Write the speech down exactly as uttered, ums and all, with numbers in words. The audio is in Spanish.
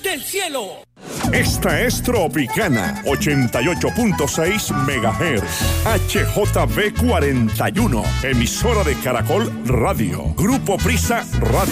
del cielo. Esta es Tropicana, ochenta y ocho punto seis megahertz, H J B cuarenta y uno, emisora de Caracol Radio, Grupo Prisa Radio.